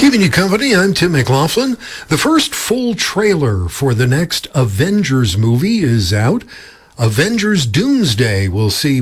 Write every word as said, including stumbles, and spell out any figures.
Keeping you company, I'm Tim McLaughlin. The first full trailer for the next Avengers movie is out. Avengers Doomsday will see